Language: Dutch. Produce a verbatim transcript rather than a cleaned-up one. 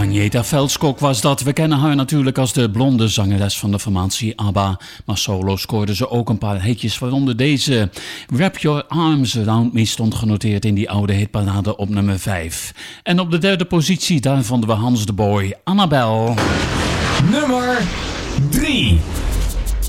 Agneta Veldskog was dat. We kennen haar natuurlijk als de blonde zangeres van de formatie ABBA. Maar solo scoorde ze ook een paar hitjes, waaronder deze. Wrap Your Arms Around Me stond genoteerd in die oude hitparade op nummer vijf. En op de derde positie, daar vonden we Hans de Boy, Annabel. Nummer drie.